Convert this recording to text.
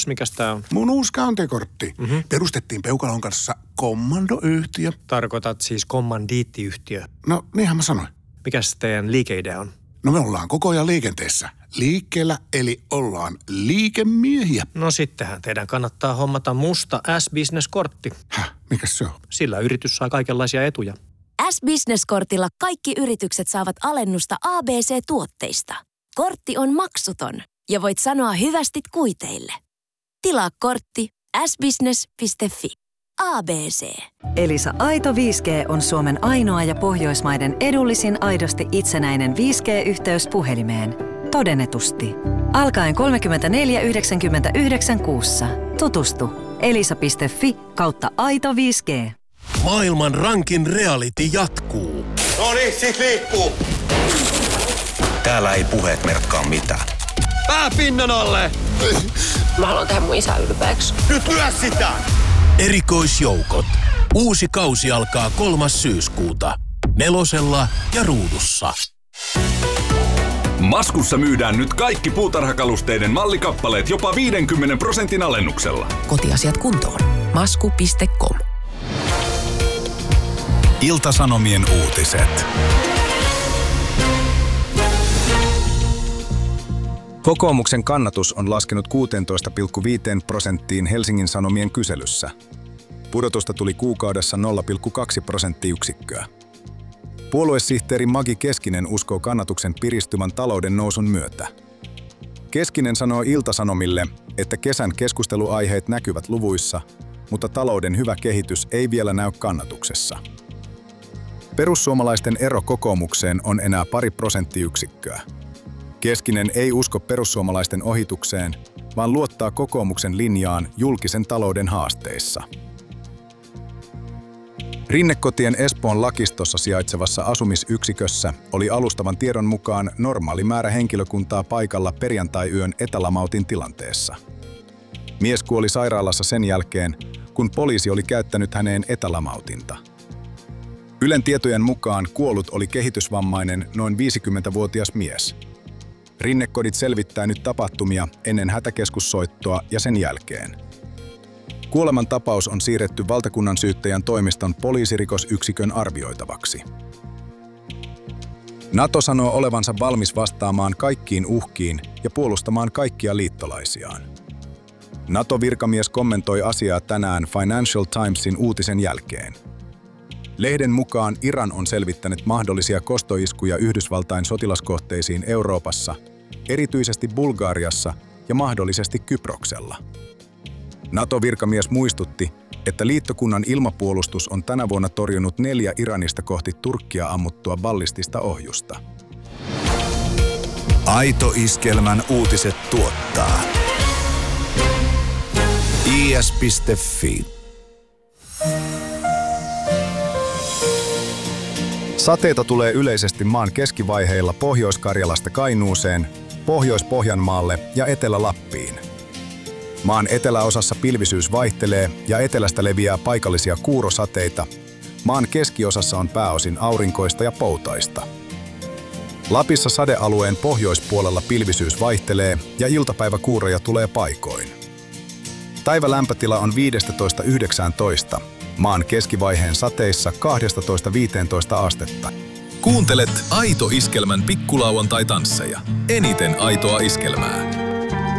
Kiitos. Mikäs tää on? Mun uusi käyntikortti. Perustettiin Peukalon kanssa kommandoyhtiö. Tarkoitat siis kommandiittiyhtiö. No, niinhän mä sanoin. Mikäs teidän liikeidea on? No me ollaan koko ajan liikenteessä. Liikkeellä, eli ollaan liikemiehiä. No sittenhän teidän kannattaa hommata musta S-Business-kortti. Mikäs se on? Sillä yritys saa kaikenlaisia etuja. S-Business-kortilla kaikki yritykset saavat alennusta ABC-tuotteista. Kortti on maksuton ja voit sanoa hyvästit kuiteille. Tilaa kortti sbusiness.fi. ABC. Elisa Aito 5G on Suomen ainoa ja Pohjoismaiden edullisin aidosti itsenäinen 5G-yhteys puhelimeen. Todennetusti. Alkaen 34,99 kuussa. Tutustu elisa.fi/aito 5G. Maailman rankin reality jatkuu. No niin, sit liikkuu. Täällä ei puheet merkkaa mitään. Pää pinnan alle! Mä haluan tehdä mun isä ylpeäksi. Nyt lyö sitä! Erikoisjoukot. Uusi kausi alkaa 3. syyskuuta. 4 ja Ruudussa. Maskussa myydään nyt kaikki puutarhakalusteiden mallikappaleet jopa 50% alennuksella. Kotiasiat kuntoon. Masku.com. Ilta-Sanomien uutiset. Kokoomuksen kannatus on laskenut 16,5% Helsingin Sanomien kyselyssä. Pudotusta tuli kuukaudessa 0,2 prosenttiyksikköä. Puoluesihteeri Magi Keskinen uskoo kannatuksen piristyvän talouden nousun myötä. Keskinen sanoo Ilta-Sanomille, että kesän keskusteluaiheet näkyvät luvuissa, mutta talouden hyvä kehitys ei vielä näy kannatuksessa. Perussuomalaisten ero kokoomukseen on enää pari prosenttiyksikköä. Keskinen ei usko perussuomalaisten ohitukseen, vaan luottaa kokoomuksen linjaan julkisen talouden haasteissa. Rinnekotien Espoon Lakistossa sijaitsevassa asumisyksikössä oli alustavan tiedon mukaan normaali määrä henkilökuntaa paikalla perjantai-yön etälamautin tilanteessa. Mies kuoli sairaalassa sen jälkeen, kun poliisi oli käyttänyt häneen etälamautinta. Ylen tietojen mukaan kuollut oli kehitysvammainen noin 50-vuotias mies. Rinnekodit selvittää nyt tapahtumia ennen hätäkeskussoittoa ja sen jälkeen. Kuoleman tapaus on siirretty valtakunnan syyttäjän toimiston poliisirikosyksikön arvioitavaksi. NATO sanoo olevansa valmis vastaamaan kaikkiin uhkiin ja puolustamaan kaikkia liittolaisiaan. NATO-virkamies kommentoi asiaa tänään Financial Timesin uutisen jälkeen. Lehden mukaan Iran on selvittänyt mahdollisia kostoiskuja Yhdysvaltain sotilaskohteisiin Euroopassa, erityisesti Bulgariassa ja mahdollisesti Kyproksella. NATO-virkamies muistutti, että liittokunnan ilmapuolustus on tänä vuonna torjunut 4 Iranista kohti Turkkia ammuttua ballistista ohjusta. Aito Iskelmän uutiset tuottaa is.fi. Sateita tulee yleisesti maan keskivaiheilla Pohjois-Karjalasta Kainuuseen, Pohjois-Pohjanmaalle ja Etelä-Lappiin. Maan eteläosassa pilvisyys vaihtelee ja etelästä leviää paikallisia kuurosateita. Maan keskiosassa on pääosin aurinkoista ja poutaista. Lapissa sadealueen pohjoispuolella pilvisyys vaihtelee ja iltapäiväkuuroja tulee paikoin. Päivälämpötila on 15–19. Maan keskivaiheen sateissa 12–15 astetta. Kuuntelet Aito Iskelmän pikkulauantai-tansseja. Eniten aitoa iskelmää.